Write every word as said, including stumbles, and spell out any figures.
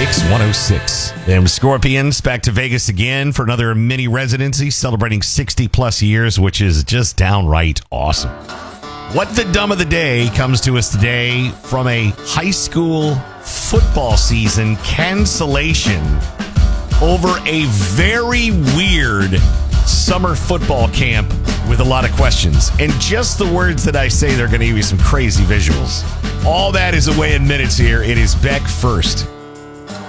Mix one oh six. Them Scorpions back to Vegas again for another mini residency, celebrating sixty plus years, which is just downright awesome. What the Dumb of the Day comes to us today from a high school football season cancellation over a very weird summer football camp with a lot of questions. And just the words that I say, they're going to give you some crazy visuals. All that is away in minutes here. It is Beck first.